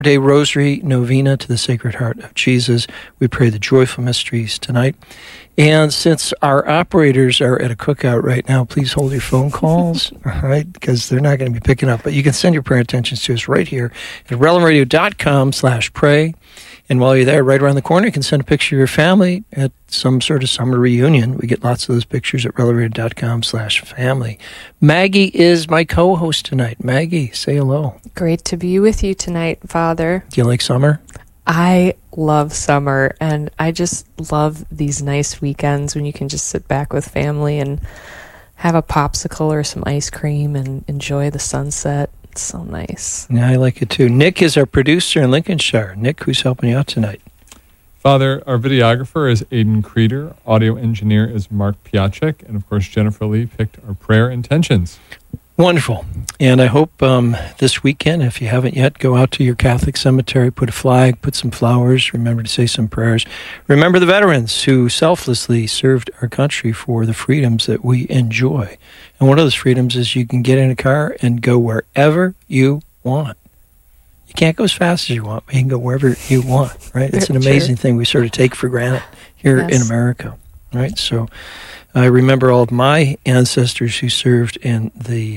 Day Rosary Novena to the Sacred Heart of Jesus. We pray the joyful mysteries tonight. And since our operators are at a cookout right now, please hold your phone calls, all right, because they're not going to be picking up. But you can send your prayer intentions to us right here at relemradio.com/pray. And while you're there, right around the corner, you can send a picture of your family at some sort of summer reunion. We get lots of those pictures at relemradio.com/family. Maggie is my co-host tonight. Maggie, say hello. Great to be with you tonight, Father. Do you like summer? I love summer, and I just love these nice weekends when you can just sit back with family and have a popsicle or some ice cream and enjoy the sunset. It's so nice. Yeah, I like it too. Nick is our producer in Lincolnshire. Nick, who's helping you out tonight? Father, our videographer is Aidan Creeder. Audio engineer is Mark Piacek. And, of course, Jennifer Lee picked our prayer intentions. Wonderful. And I hope this weekend, if you haven't yet, go out to your Catholic cemetery, put a flag, put some flowers, remember to say some prayers. Remember the veterans who selflessly served our country for the freedoms that we enjoy. And one of those freedoms is you can get in a car and go wherever you want. You can't go as fast as you want, but you can go wherever you want, right? It's an amazing thing we sort of take for granted here in America, right? So I remember all of my ancestors who served in the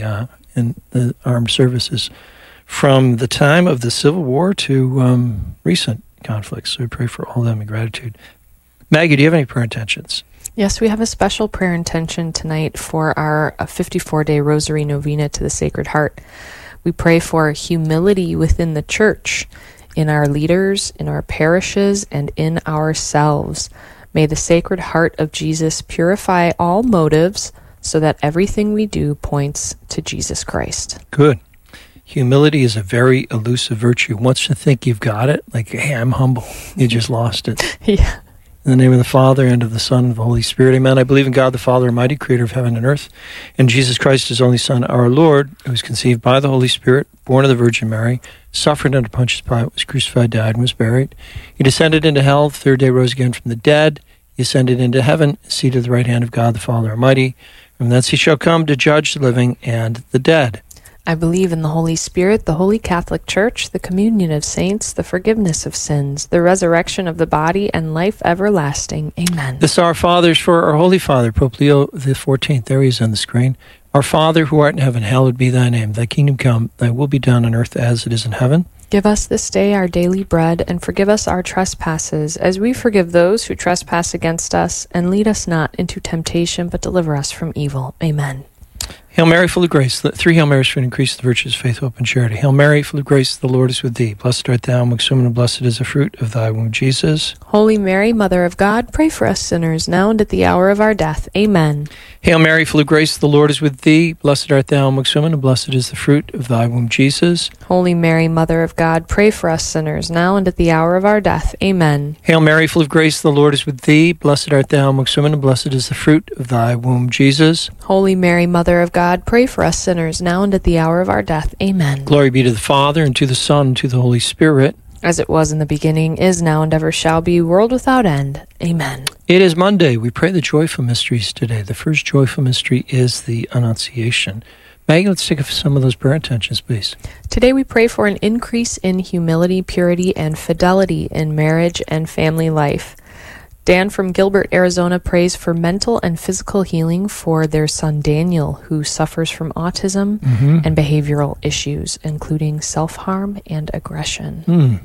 armed services from the time of the Civil War to recent conflicts. So we pray for all of them in gratitude. Maggie, do you have any prayer intentions? Yes, we have a special prayer intention tonight for our 54-day Rosary Novena to the Sacred Heart. We pray for humility within the church, in our leaders, in our parishes, and in ourselves. May the Sacred Heart of Jesus purify all motives so that everything we do points to Jesus Christ. Good. Humility is a very elusive virtue. Once you think you've got it, like, hey, I'm humble, you just lost it. Yeah. In the name of the Father, and of the Son, and of the Holy Spirit, amen. I believe in God the Father Almighty, creator of heaven and earth, and Jesus Christ, his only Son, our Lord, who was conceived by the Holy Spirit, born of the Virgin Mary, suffered under Pontius Pilate, was crucified, died, and was buried. He descended into hell, the third day rose again from the dead. He ascended into heaven, seated at the right hand of God the Father Almighty. From thence he shall come to judge the living and the dead. I believe in the Holy Spirit, the Holy Catholic Church, the communion of saints, the forgiveness of sins, the resurrection of the body, and life everlasting. Amen. This Our Father is for our Holy Father, Pope Leo XIV. There he is on the screen. Our Father, who art in heaven, hallowed be thy name. Thy kingdom come, thy will be done on earth as it is in heaven. Give us this day our daily bread, and forgive us our trespasses, as we forgive those who trespass against us. And lead us not into temptation, but deliver us from evil. Amen. Hail Mary, full of grace. Three Hail Marys for an increase of the virtues of faith, hope, and charity. Hail Mary, full of grace, the Lord is with thee. Blessed art thou amongst women, and blessed is the fruit of thy womb, Jesus. Holy Mary, Mother of God, pray for us sinners, now and at the hour of our death. Amen. Hail Mary, full of grace, the Lord is with thee. Blessed art thou amongst women, and blessed is the fruit of thy womb, Jesus. Holy Mary, Mother of God, pray for us sinners, now and at the hour of our death. Amen. Hail Mary, full of grace, the Lord is with thee. Blessed art thou amongst women, and blessed is the fruit of thy womb, Jesus. Holy Mary, Mother of God, pray for us sinners, now and at the hour of our death. Amen. Glory be to the Father, and to the Son, and to the Holy Spirit. As it was in the beginning, is now, and ever shall be, world without end. Amen. It is Monday. We pray the joyful mysteries today. The first joyful mystery is the Annunciation. Maggie, let's take some of those prayer intentions, please. Today we pray for an increase in humility, purity, and fidelity in marriage and family life. Dan from Gilbert, Arizona prays for mental and physical healing for their son Daniel, who suffers from autism and behavioral issues, including self-harm and aggression.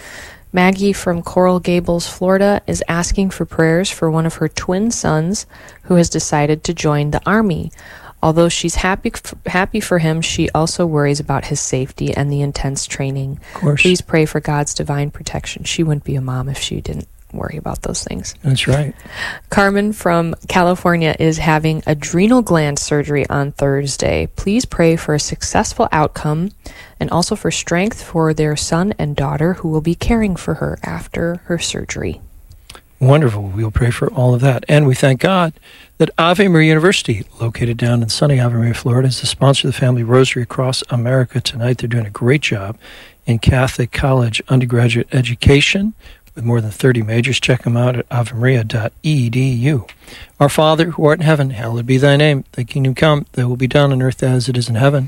Maggie from Coral Gables, Florida, is asking for prayers for one of her twin sons who has decided to join the Army. Although she's happy for him, she also worries about his safety and the intense training. Of course. Please pray for God's divine protection. She wouldn't be a mom if she didn't worry about those things. That's right. Carmen from California is having adrenal gland surgery on Thursday. Please pray for a successful outcome and also for strength for their son and daughter who will be caring for her after her surgery. Wonderful. We'll pray for all of that. And we thank God that Ave Maria University, located down in sunny Ave Maria, Florida, is the sponsor of the Family Rosary across America tonight. They're doing a great job in Catholic college undergraduate education with more than 30 majors. Check them out at avemaria.edu. Our Father, who art in heaven, hallowed be thy name. Thy kingdom come, thy will be done on earth as it is in heaven.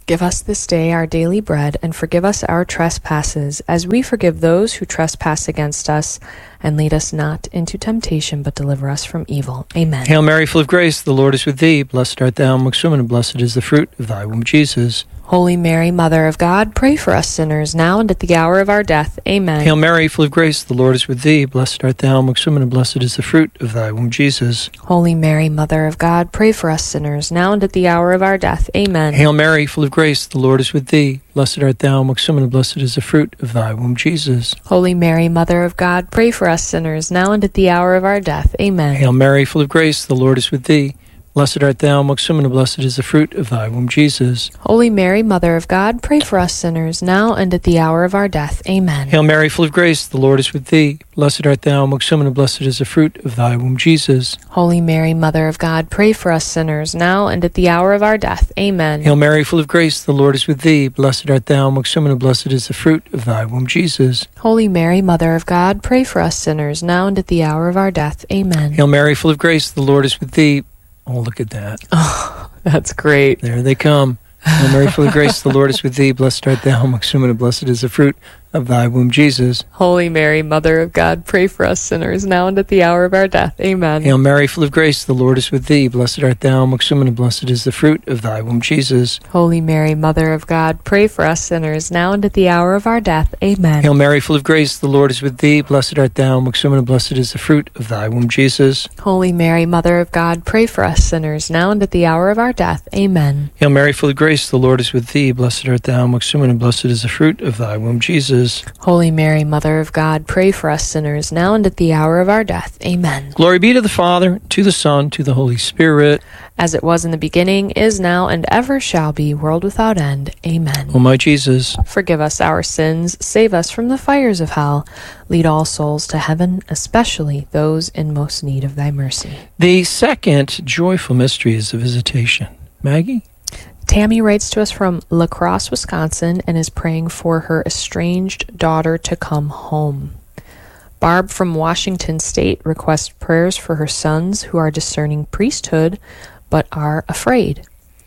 Give us this day our daily bread, and forgive us our trespasses, as we forgive those who trespass against us. And lead us not into temptation, but deliver us from evil. Amen. Hail Mary, full of grace, the Lord is with thee. Blessed art thou amongst women, and blessed is the fruit of thy womb, Jesus. Holy Mary, Mother of God, pray for us sinners, now and at the hour of our death. Amen. Hail Mary, full of grace, the Lord is with thee. Blessed art thou amongst women, and blessed is the fruit of thy womb, Jesus. Holy Mary, Mother of God, pray for us sinners, now and at the hour of our death. Amen. Hail Mary, full of grace, the Lord is with thee. Blessed art thou amongst women, and blessed is the fruit of thy womb, Jesus. Holy Mary, Mother of God, pray for us sinners, now and at the hour of our death. Amen. Hail Mary, full of grace, the Lord is with thee. Blessed art thou amongst women, and blessed is the fruit of thy womb, Jesus. Holy Mary, Mother of God, pray for us sinners, now and at the hour of our death. Amen. Hail Mary, full of grace, the Lord is with thee. Blessed art thou amongst women, and blessed is the fruit of thy womb, Jesus. Holy Mary, Mother of God, pray for us sinners, now and at the hour of our death. Amen. Hail Mary, full of grace, the Lord is with thee. Blessed art thou amongst women, and blessed is the fruit of thy womb, Jesus. Holy Mary, Mother of God, pray for us sinners, now and at the hour of our death. Amen. Hail Mary, full of grace, the Lord is with thee. Oh, look at that. Oh, that's great. There they come. Hail Mary, full of grace, the Lord is with thee. Blessed art thou amongst women, and blessed is the fruit of thy womb, Jesus. Holy Mary, Mother of God, pray for us sinners, now and at the hour of our death. Amen. Hail Mary, full of grace, the Lord is with thee. Blessed art thou amongst women, and blessed is the fruit of thy womb, Jesus. Holy Mary, Mother of God, pray for us sinners, now and at the hour of our death. Amen. Hail Mary, full of grace, the Lord is with thee. Blessed art thou amongst women, and blessed is the fruit of thy womb, Jesus. Holy Mary, Mother of God, pray for us sinners, now and at the hour of our death. Amen. Hail Mary, full of grace, the Lord is with thee. Blessed art thou amongst women, and blessed is the fruit of thy womb, Jesus. Holy Mary, Mother of God, pray for us sinners, now and at the hour of our death. Amen. Glory be to the Father, to the Son, to the Holy Spirit. As it was in the beginning, is now, and ever shall be, world without end. Amen. O my Jesus, forgive us our sins, save us from the fires of hell, lead all souls to heaven, especially those in most need of thy mercy. the second joyful mystery is the visitation. Maggie? Tammy writes to us from La Crosse, Wisconsin, and is praying for her estranged daughter to come home. Barb from Washington State requests prayers for her sons who are discerning priesthood but are afraid.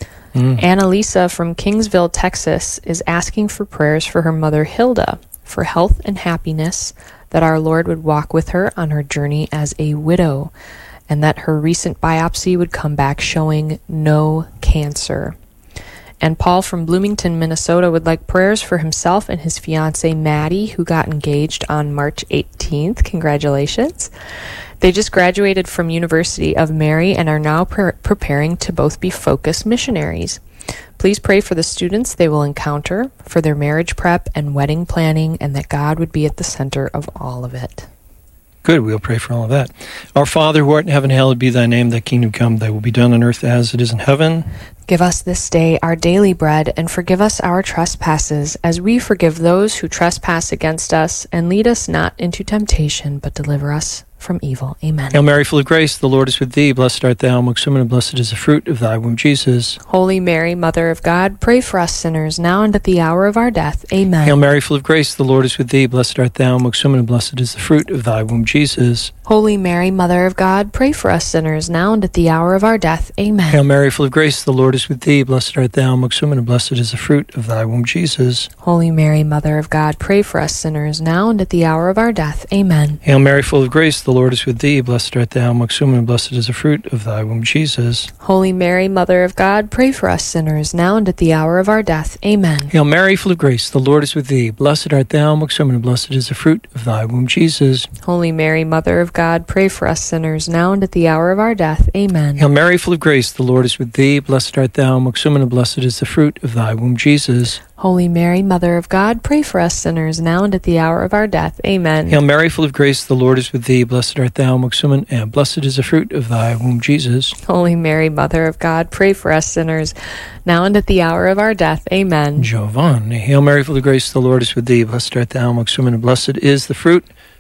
Annalisa from Kingsville, Texas, is asking for prayers for her mother Hilda for health and happiness, that our Lord would walk with her on her journey as a widow, and that her recent biopsy would come back showing no cancer. And Paul from Bloomington, Minnesota would like prayers for himself and his fiancée Maddie, who got engaged on March 18th. Congratulations. They just graduated from University of Mary and are now preparing to both be Focus missionaries. Please pray for the students they will encounter, for their marriage prep and wedding planning, and that God would be at the center of all of it. Good, we'll pray for all of that. Our Father, who art in heaven, hallowed be thy name. Thy kingdom come, thy will be done on earth as it is in heaven. Give us this day our daily bread, and forgive us our trespasses, as we forgive those who trespass against us. And lead us not into temptation, but deliver us from evil. Amen. Hail Mary, full of grace, the Lord is with thee. Blessed art thou amongst women, and blessed is the fruit of thy womb, Jesus. Holy Mary, Mother of God, pray for us sinners, now and at the hour of our death. Amen. Hail Mary, full of grace, the Lord is with thee. Blessed art thou amongst women, and blessed is the fruit of thy womb, Jesus. Holy Mary, Mother of God, pray for us sinners, now and at the hour of our death. Amen. Hail Mary, full of grace, the Lord is with thee. Blessed art thou amongst women, and blessed is the fruit of thy womb, Jesus. Holy Mary, Mother of God, pray for us sinners, now and at the hour of our death. Amen. Hail Mary, full of grace, the Lord is with thee. Blessed art thou amongst women, and blessed is the fruit of thy womb, Jesus. Holy Mary, Mother of God, pray for us sinners, now and at the hour of our death. Amen. Hail Mary, full of grace, the Lord is with thee. Blessed art thou amongst women, and blessed is the fruit of thy womb, Jesus. Holy Mary, Mother of God, pray for us sinners, now and at the hour of our death. Amen. Hail Mary, full of grace, the Lord is with thee. Blessed art thou amongst women, and blessed is the fruit of thy womb, Jesus. Holy Mary, Mother of God, pray for us sinners, now and at the hour of our death. Amen. Hail Mary, full of grace, the Lord is with thee. Blessed art thou amongst women, and blessed is the fruit of thy womb, Jesus. Holy Mary, Mother of God, pray for us sinners, now and at the hour of our death. Amen. Giovanni. Hail Mary, full of grace, the Lord is with thee. Blessed art thou amongst women, and blessed is the fruit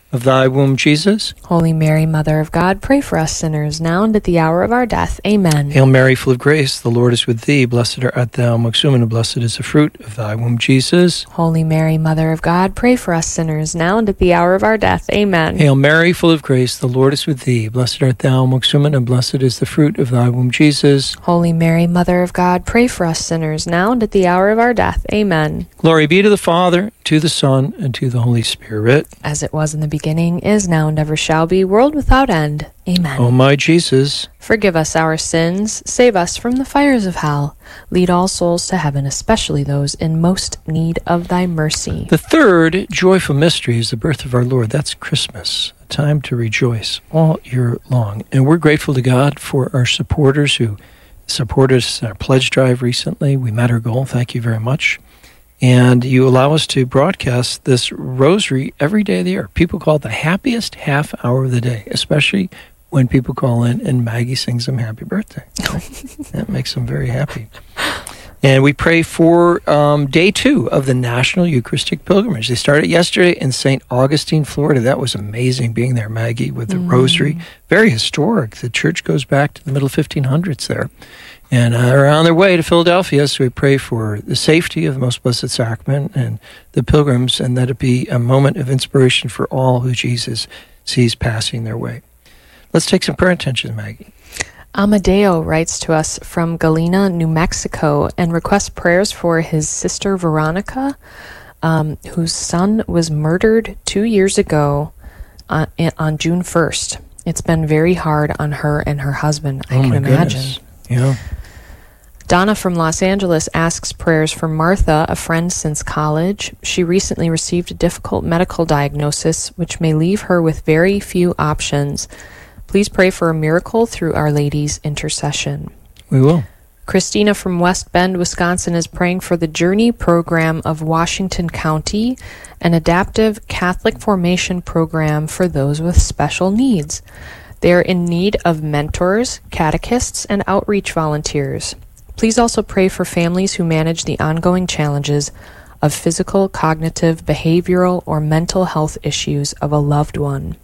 of thy womb, Jesus. Holy Mary, Mother of God, pray for us sinners, now and at the hour of our death. Amen. Hail Mary, full of grace, the Lord is with thee. Blessed art thou amongst women, and blessed is the fruit of thy womb, Jesus. Holy Mary, Mother of God, pray for us sinners, now and at the hour of our death. Amen. Hail Mary, full of grace, the Lord is with thee. Blessed art thou amongst women, and blessed is the fruit of thy womb, Jesus. Holy Mary, Mother of God, pray for us sinners, now and at the hour of our death. Amen. Glory be to the Father, to the Son, and to the Holy Spirit. As it was in the beginning, is now, and ever shall be, world without end. Amen. O my Jesus, forgive us our sins, save us from the fires of hell, lead all souls to heaven, especially those in most need of thy mercy. the third joyful mystery is the birth of our Lord. That's Christmas, a time to rejoice all year long. And we're grateful to God for our supporters who supported us in our pledge drive recently. We met our goal. Thank you very much. And you allow us to broadcast this rosary every day of the year. People call it the happiest half hour of the day, especially when people call in and Maggie sings them happy birthday. That makes them very happy. And we pray for day 2 of the National Eucharistic Pilgrimage. They started yesterday in St. Augustine, Florida. That was amazing being there, Maggie, with the rosary. Very historic. The church goes back to the middle 1500s there. And are on their way to Philadelphia, so we pray for the safety of the Most Blessed Sacrament and the pilgrims, and that it be a moment of inspiration for all who Jesus sees passing their way. Let's take some prayer intentions, Maggie. Amadeo writes to us from Galena, New Mexico, and requests prayers for his sister Veronica, whose son was murdered 2 years ago on June 1st. It's been very hard on her and her husband, I can imagine. Goodness. Yeah. Donna from Los Angeles asks prayers for Martha, a friend since college. She recently received a difficult medical diagnosis, which may leave her with very few options. Please pray for a miracle through Our Lady's intercession. We will. Christina from West Bend, Wisconsin is praying for the Journey program of Washington County, an adaptive Catholic formation program for those with special needs. They are in need of mentors, catechists, and outreach volunteers. Please also pray for families who manage the ongoing challenges of physical, cognitive, behavioral, or mental health issues of a loved one.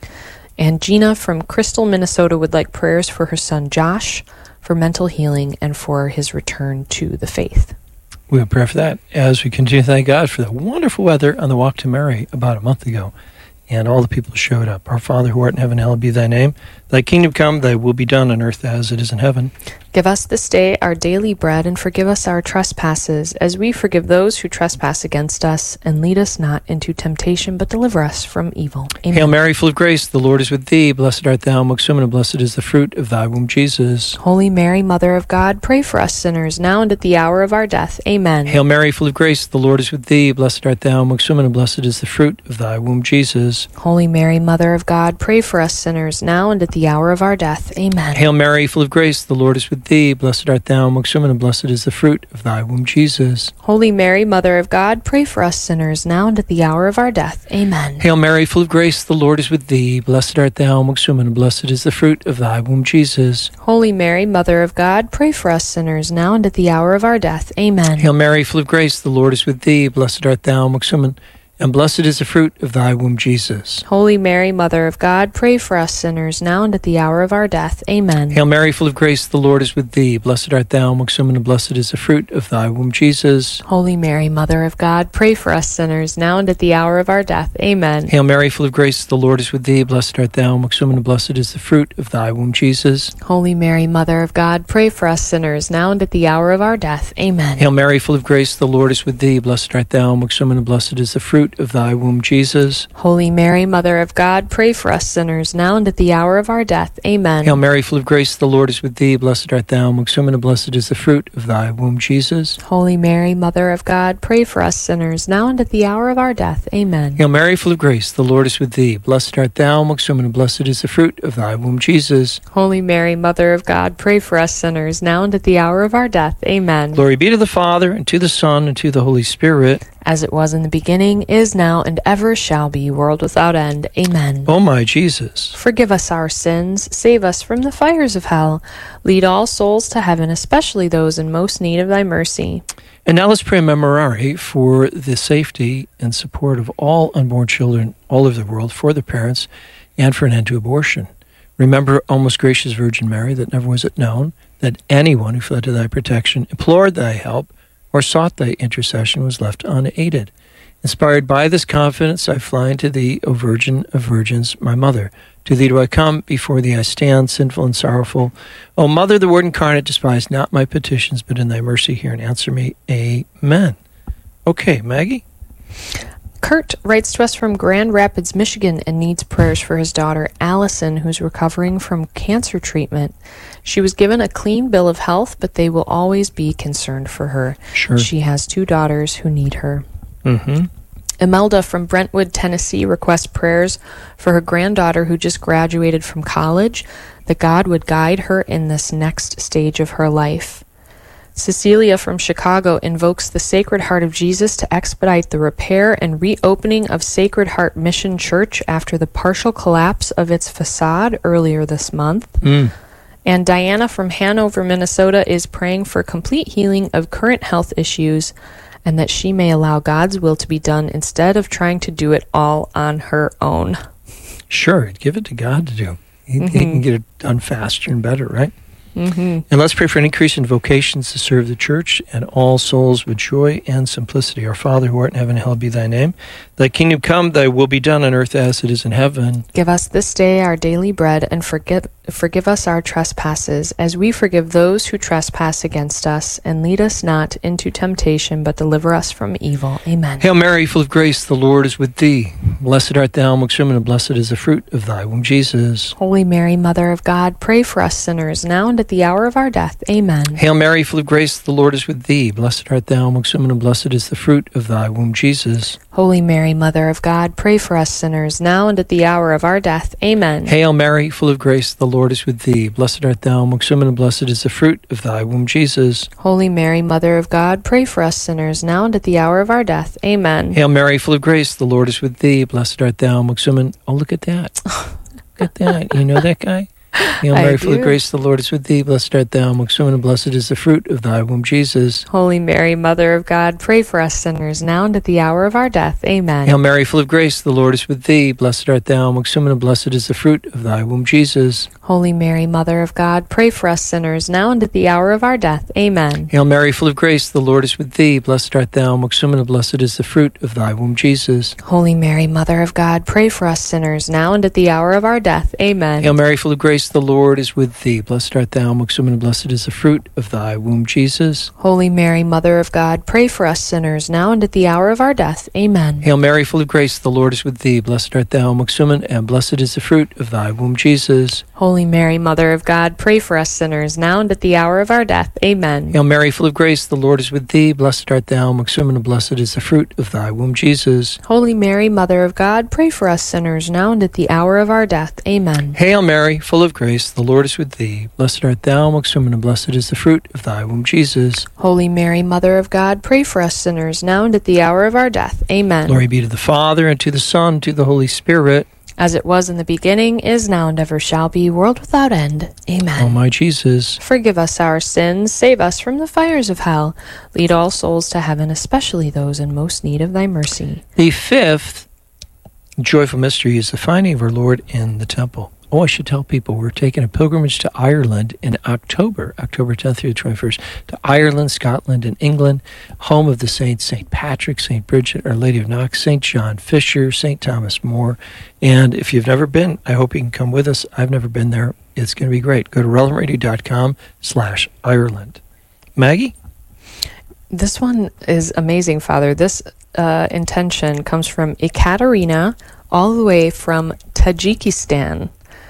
And Gina from Crystal, Minnesota would like prayers for her son Josh, for mental healing, and for his return to the faith. We'll pray for that as we continue to thank God for the wonderful weather on the walk to Mary about a month ago. And all the people showed up. Our Father who art in heaven, hallowed be thy name. Thy kingdom come, thy will be done on earth as it is in heaven. Give us this day our daily bread, and forgive us our trespasses, as we forgive those who trespass against us. And lead us not into temptation, but deliver us from evil. Amen. Hail Mary, full of grace, the Lord is with thee. Blessed art thou amongst women, and blessed is the fruit of thy womb, Jesus. Holy Mary, Mother of God, pray for us sinners, now and at the hour of our death. Amen. Hail Mary, full of grace, the Lord is with thee. Blessed art thou amongst women, and blessed is the fruit of thy womb, Jesus. Holy Mary, Mother of God, pray for us sinners, now and at the hour of our death. Amen. Hail Mary, full of grace, the Lord is with thee. Blessed art thou amongst women, and blessed is the fruit of thy womb, Jesus. Holy Mary, Mother of God, pray for us sinners, now and at the hour of our death. Amen. Hail Mary, full of grace, the Lord is with thee. Blessed art thou amongst women, and blessed is the fruit of thy womb, Jesus. Holy Mary, Mother of God, pray for us sinners, now and at the hour of our death. Amen. Hail Mary, full of grace, the Lord is with thee. Blessed art thou amongst women, and blessed is the fruit of thy womb, Jesus. Holy Mary, Mother of God, pray for us sinners, now and at the hour of our death. Amen. Hail Mary, full of grace, the Lord is with thee. Blessed art thou amongst women, and blessed is the fruit of thy womb, Jesus. Holy Mary, Mother of God, pray for us sinners, now and at the hour of our death. Amen. Hail Mary, full of grace, the Lord is with thee. Blessed art thou amongst women, and blessed is the fruit of thy womb, Jesus. Holy Mary, Mother of God, pray for us sinners, now and at the hour of our death. Amen. Hail Mary, full of grace, the Lord is with thee. Blessed art thou amongst women, and blessed is the fruit of thy womb, Jesus. Holy Mary, Mother of God, pray for us sinners, now and at the hour of our death. Amen. Hail Mary, full of grace, the Lord is with thee. Blessed art thou amongst women, and blessed is the fruit of thy womb, Jesus. Holy Mary, Mother of God, pray for us sinners, now and at the hour of our death. Amen. Hail Mary, full of grace, the Lord is with thee. Blessed art thou amongst women, and blessed is the fruit of thy womb, Jesus. Holy Mary, Mother of God, pray for us sinners, now and at the hour of our death. Amen. Glory be to the Father, and to the Son, and to the Holy Spirit. As it was in the beginning, is now, and ever shall be, world without end. Amen. O my Jesus, forgive us our sins, save us from the fires of hell, lead all souls to heaven, especially those in most need of thy mercy. And now let's pray a memorare for the safety and support of all unborn children all over the world, for the parents, and for an end to abortion. Remember, O most gracious Virgin Mary, that never was it known that anyone who fled to thy protection, implored thy help, or sought thy intercession was left unaided. Inspired by this confidence, I fly unto thee, O Virgin of Virgins, my Mother. To thee do I come, before thee I stand, sinful and sorrowful. O Mother, the Word incarnate, despise not my petitions, but in thy mercy hear and answer me. Amen. Okay, Maggie? Kurt writes to us from Grand Rapids, Michigan, and needs prayers for his daughter, Allison, who's recovering from cancer treatment. She was given a clean bill of health, but they will always be concerned for her. Sure. She has 2 daughters who need her. Mm-hmm. Imelda from Brentwood, Tennessee, requests prayers for her granddaughter who just graduated from college, that God would guide her in this next stage of her life. Cecilia from Chicago invokes the Sacred Heart of Jesus to expedite the repair and reopening of Sacred Heart Mission Church after the partial collapse of its facade earlier this month. And Diana from Hanover, Minnesota, is praying for complete healing of current health issues and that she may allow God's will to be done instead of trying to do it all on her own. Sure, give it to God to do. He can get it done faster and better, right? Mm-hmm. And let's pray for an increase in vocations to serve the church and all souls with joy and simplicity. Our Father, who art in heaven, hallowed be thy name. Thy kingdom come, thy will be done on earth as it is in heaven. Give us this day our daily bread, and forgive us our trespasses, as we forgive those who trespass against us. And lead us not into temptation, but deliver us from evil. Amen. Hail Mary, full of grace, the Lord is with thee. Blessed art thou amongst women, and blessed is the fruit of thy womb, Jesus. Holy Mary, Mother of God, pray for us sinners, now and at the hour of our death. Amen. Hail Mary, full of grace, the Lord is with thee. Blessed art thou amongst women, and blessed is the fruit of thy womb, Jesus. Holy Mary, Mother of God, pray for us sinners, now and at the hour of our death. Amen. Hail Mary, full of grace, the Lord is with thee. Blessed art thou amongst women, and blessed is the fruit of thy womb, Jesus. Holy Mary, Mother of God, pray for us sinners, now and at the hour of our death. Amen. Hail Mary, full of grace, the Lord is with thee. Blessed art thou amongst women. Oh, look at that. Look at that. You know that guy? Hail Mary, full of grace, the Lord is with thee. Blessed art thou amongst women, and blessed is the fruit of thy womb, Jesus. Holy Mary, Mother of God, pray for us sinners, now and at the hour of our death. Amen. Hail Mary, full of grace, the Lord is with thee. Blessed art thou amongst women, and blessed is the fruit of thy womb, Jesus. Holy Mary, Mother of God, pray for us sinners, now and at the hour of our death. Amen. Hail Mary, full of grace, the Lord is with thee. Blessed art thou amongst women, and blessed is the fruit of thy womb, Jesus. Holy Mary, Mother of God, pray for us sinners, now and at the hour of our death. Amen. Hail Mary, full of grace, the Lord is with thee. Blessed art thou amongst women, and blessed is the fruit of thy womb, Jesus. Holy Mary, Mother of God, pray for us sinners, now and at the hour of our death. Amen. Hail Mary, full of grace, the Lord is with thee. Blessed art thou amongst women, and blessed is the fruit of thy womb, Jesus. Holy Mary, Mother of God, pray for us sinners, now and at the hour of our death. Amen. Hail Mary, full of grace, the Lord is with thee. Blessed art thou amongst women, and blessed is the fruit of thy womb, Jesus. Holy Mary, Mother of God, pray for us sinners, now and at the hour of our death. Amen. Hail Mary, full of grace, the Lord is with thee. Blessed art thou amongst women, and blessed is the fruit of thy womb, Jesus. Holy Mary, Mother of God, pray for us sinners, now and at the hour of our death. Amen. Glory be to the Father, and to the Son, and to the Holy Spirit. As it was in the beginning, is now, and ever shall be, world without end. Amen. O my Jesus. Forgive us our sins, save us from the fires of hell. Lead all souls to heaven, especially those in most need of thy mercy. The fifth joyful mystery is the finding of our Lord in the temple. Oh, I should tell people we're taking a pilgrimage to Ireland in October 10th through the 21st, to Ireland, Scotland, and England, home of the saints St. Patrick, St. Bridget, Our Lady of Knox, St. John Fisher, St. Thomas More. And if you've never been, I hope you can come with us. I've never been there. It's going to be great. Go to relevantradio.com/Ireland. Maggie? This one is amazing, Father. This intention comes from Ekaterina, all the way from Tajikistan.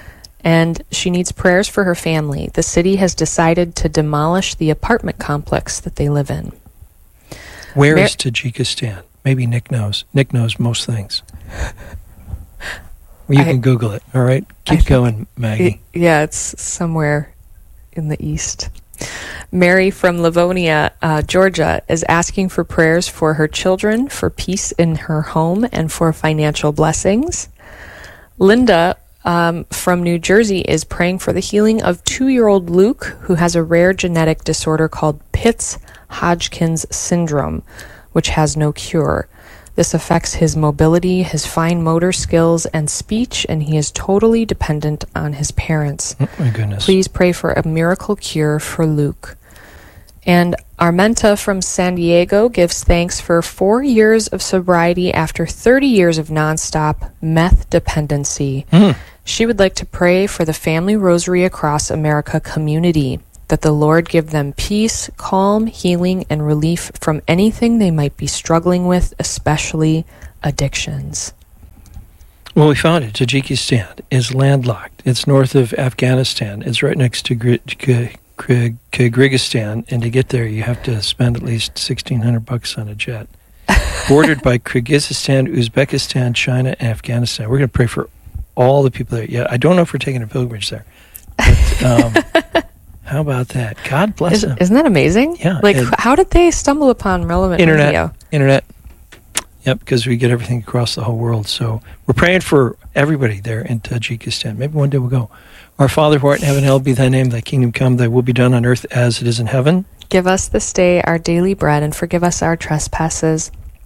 And she needs prayers for her family. The city has decided to demolish the apartment complex that they live in. Where is Tajikistan? Maybe Nick knows. Nick knows most things. Well, you can Google it, all right? Keep going, Maggie. Yeah, it's somewhere in the east. Mary from Livonia, Georgia, is asking for prayers for her children, for peace in her home, and for financial blessings. Linda from New Jersey is praying for the healing of 2-year-old Luke, who has a rare genetic disorder called Pitt's Hodgkin's syndrome, which has no cure. This affects his mobility, his fine motor skills, and speech, and he is totally dependent on his parents. Oh, my goodness. Please pray for a miracle cure for Luke. And Armenta from San Diego gives thanks for 4 years of sobriety after 30 years of nonstop meth dependency. She would like to pray for the Family Rosary Across America community, that the Lord give them peace, calm, healing, and relief from anything they might be struggling with, especially addictions. Well, we found it. Tajikistan is landlocked. It's north of Afghanistan. It's right next to Kyrgyzstan, and to get there, you have to spend at least $1,600 on a jet. Bordered by Kyrgyzstan, Uzbekistan, China, and Afghanistan. We're going to pray for all the people there. Yeah, I don't know if we're taking a pilgrimage there. But, how about that? God bless them. Isn't that amazing? Yeah. Like, how did they stumble upon relevant radio? Internet. Yep, because we get everything across the whole world. So we're praying for everybody there in Tajikistan. Maybe one day we'll go. Our Father who art in heaven, hallowed be thy name. Thy kingdom come, thy will be done on earth as it is in heaven. Give us this day our daily bread, and forgive us our trespasses,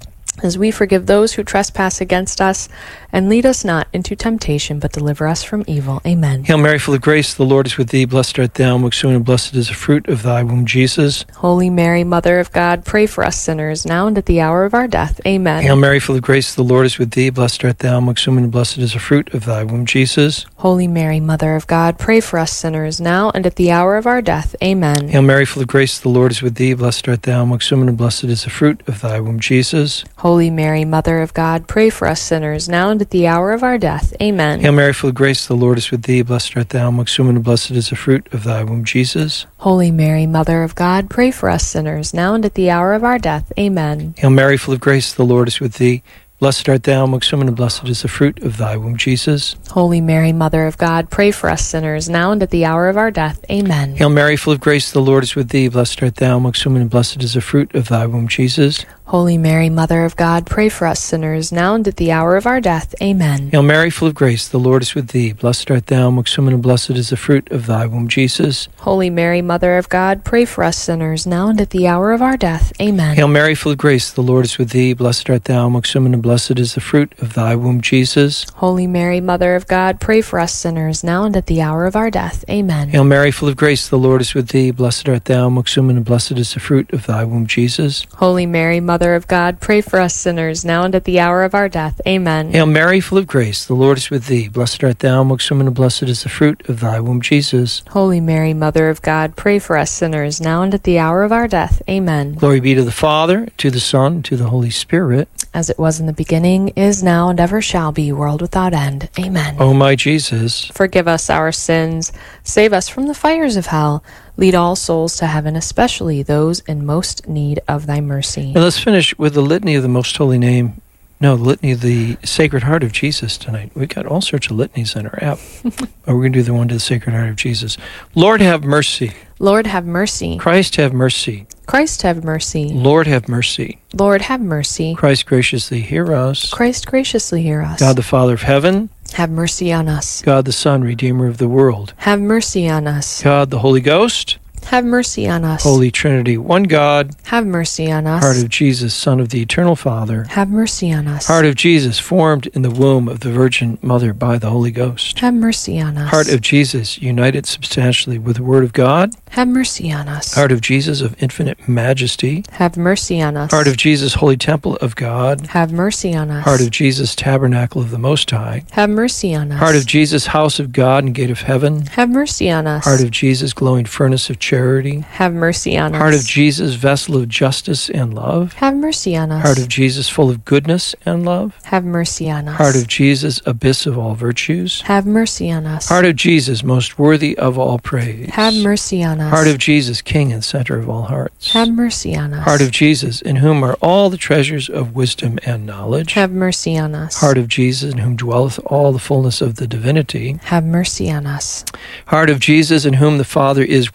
as we forgive those who trespass against us. And lead us not into temptation, but deliver us from evil. Amen. Hail Mary, full of grace, the Lord is with thee. Blessed art thou amongst women, and blessed is the fruit of thy womb, Jesus. Holy Mary, Mother of God, pray for us sinners, now and at the hour of our death. Amen. Hail Mary, full of grace, the Lord is with thee. Blessed art thou amongst women, and blessed is the fruit of thy womb, Jesus. Holy Mary, Mother of God, pray for us sinners, now and at the hour of our death. Amen. Hail Mary, full of grace, the Lord is with thee. Blessed art thou amongst women, and blessed is the fruit of thy womb, Jesus. Holy Mary, Mother of God, pray for us sinners, now and at the hour of our death. Amen. Hail Mary, full of grace, the Lord is with thee. Blessed art thou amongst women, and blessed is the fruit of thy womb, Jesus. Holy Mary, Mother of God, pray for us sinners, now and at the hour of our death. Amen. Hail Mary, full of grace, the Lord is with thee. Blessed art thou amongst women, and blessed is the fruit of thy womb, Jesus. Holy Mary, Mother of God, pray for us sinners, now and at the hour of our death. Amen. Hail Mary, full of grace, the Lord is with thee. Blessed art thou amongst women, and blessed is the fruit of thy womb, Jesus. Holy Mary, Mother of God, pray for us sinners, now and at the hour of our death. Amen. Hail Mary, full of grace, the Lord is with thee. Blessed art thou amongst women, and blessed is the fruit of thy womb, Jesus. Holy Mary, Mother of God, pray for us sinners, now and at the hour of our death. Amen. Hail Mary, full of grace, the Lord is with thee. Blessed art thou amongst women, and blessed is the fruit of thy womb, Jesus. Holy Mary, Mother of God, pray for us sinners, now and at the hour of our death. Amen. Hail Mary, full of grace, the Lord is with thee. Blessed art thou amongst women, and blessed is the fruit of thy womb, Jesus. Holy Mary, Mother of God, pray for us sinners, now and at the hour of our death. Amen. Hail Mary, full of grace, the Lord is with thee. Blessed art thou amongst women, and blessed is the fruit of thy womb, Jesus. Holy Mary, Mother of God, pray for us sinners, now and at the hour of our death. Amen. Glory be to the Father, to the Son, and to the Holy Spirit. As it was in the beginning, is now, and ever shall be, world without end. Amen. O my Jesus, forgive us our sins, save us from the fires of hell, lead all souls to heaven, especially those in most need of thy mercy. and let's finish with the litany of the Most Holy Name. No, the litany of the Sacred Heart of Jesus tonight. We've got all sorts of litanies in our app. But we're going to do the one to the Sacred Heart of Jesus. Lord, have mercy. Lord, have mercy. Christ, have mercy. Christ, have mercy. Lord, have mercy. Lord, have mercy. Christ, graciously hear us. Christ, graciously hear us. God, the Father of heaven. have mercy on us. God, the Son, Redeemer of the world. Have mercy on us. God, the Holy Ghost. Have mercy on us. Holy Trinity, one God. Have mercy on us. Heart of Jesus, Son of the Eternal Father. Have mercy on us. Heart of Jesus, formed in the womb of the Virgin Mother by the Holy Ghost. Have mercy on us. Heart of Jesus, united substantially with the Word of God. Have mercy on us. Heart of Jesus of infinite majesty. Have mercy on us. Heart of Jesus, holy temple of God. Have mercy on us. Heart of Jesus, tabernacle of the Most High. Have mercy on us. Heart of Jesus, house of God and gate of heaven. Have mercy on us. Heart of Jesus, glowing furnace of charity. Have mercy on us. Heart of Jesus, vessel of justice and love. Have mercy on us. Heart of Jesus, full of goodness and love. Have mercy on us. Heart of Jesus, abyss of all virtues. Have mercy on us. Heart of Jesus, most worthy of all praise. Have mercy on us. Heart of Jesus, King and center of all hearts. Have mercy on us. Heart of Jesus, in whom are all the treasures of wisdom and knowledge. Have mercy on us. Heart of Jesus, in whom dwelleth all the fullness of the divinity. Have mercy on us. Heart of Jesus, in whom the Father is well pleased.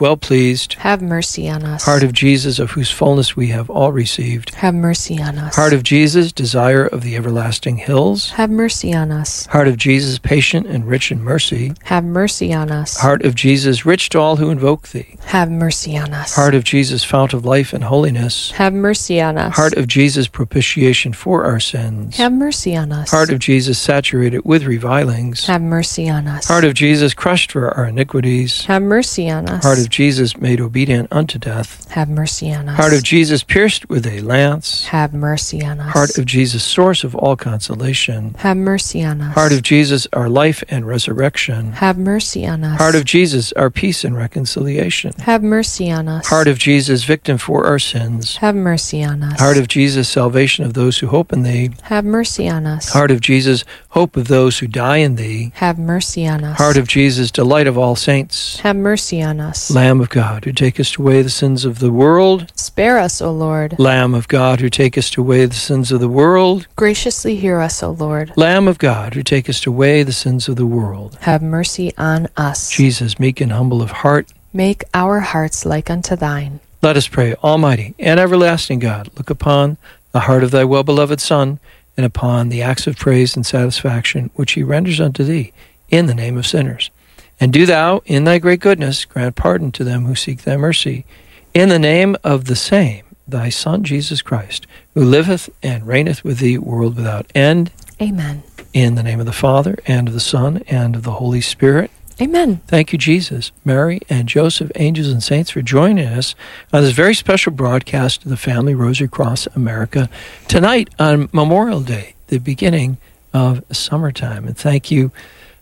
pleased. Have mercy on us. Heart of Jesus, of whose fullness we have all received. Have mercy on us. Heart of Jesus, desire of the everlasting hills. Have mercy on us. Heart of Jesus, patient and rich in mercy. Have mercy on us. Heart of Jesus, rich to all who invoke thee. Have mercy on us. Heart of Jesus, fount of life and holiness. Have mercy on us. Heart of Jesus, propitiation for our sins. Have mercy on us. Heart of Jesus, saturated with revilings. Have mercy on us. Heart of Jesus, crushed for our iniquities. Have mercy on us. Heart of Jesus, made obedient unto death. Have mercy on us. Heart of Jesus, pierced with a lance. Have mercy on us. Heart of Jesus, source of all consolation. Have mercy on us. Heart of Jesus, our life and resurrection. Have mercy on us. Heart of Jesus, our peace and reconciliation. Have mercy on us. Heart of Jesus, victim for our sins. Have mercy on us. Heart of Jesus, salvation of those who hope in thee. Have mercy on us. Heart of Jesus, hope of those who die in thee. Have mercy on us. Heart of Jesus, delight of all saints. Have mercy on us. Lamb of God, who takest away the sins of the world. Spare us, O Lord. Lamb of God, who takest away the sins of the world. Graciously hear us, O Lord. Lamb of God, who takest away the sins of the world. Have mercy on us. Jesus, meek and humble of heart. Make our hearts like unto thine. Let us pray. Almighty and everlasting God, look upon the heart of thy well-beloved Son, and upon the acts of praise and satisfaction which he renders unto thee in the name of sinners. And do thou, in thy great goodness, grant pardon to them who seek thy mercy, in the name of the same, thy Son, Jesus Christ, who liveth and reigneth with thee, world without end. Amen. In the name of the Father, and of the Son, and of the Holy Spirit. Amen. Thank you, Jesus, Mary, and Joseph, angels and saints, for joining us on this very special broadcast of the Family Rosary Cross America tonight on Memorial Day, the beginning of summertime. And thank you,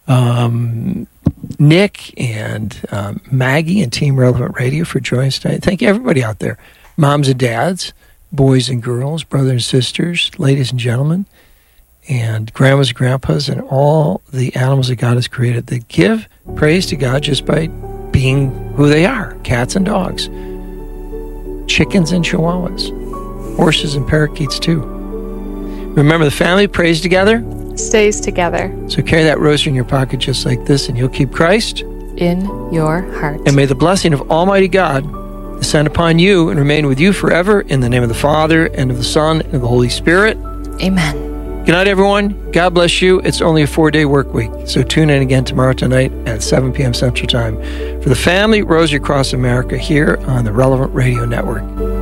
Nick and Maggie and Team Relevant Radio for joining us tonight. Thank you, everybody out there, moms and dads, boys and girls, brothers and sisters, ladies and gentlemen, and grandmas and grandpas, and all the animals that God has created that give praise to God just by being who they are. Cats and dogs, chickens and chihuahuas, horses and parakeets too. Remember, the family prays together, Stays together. So carry that rosary in your pocket just like this, and you'll keep Christ in your heart. And may the blessing of Almighty God descend upon you and remain with you forever, in the name of the Father, and of the Son, and of the Holy Spirit. Amen. Good night, everyone. God bless you. It's only a 4-day work week, so tune in again tomorrow tonight at 7 p.m. Central Time for the Family Rosary Cross America here on the Relevant Radio Network.